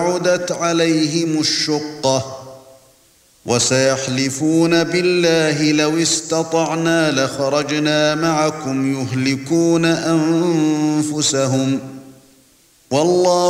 بعدت عليهم الشقة وسيحلفون بالله لو استطعنا لخرجنا معكم يهلكون أنفسهم والله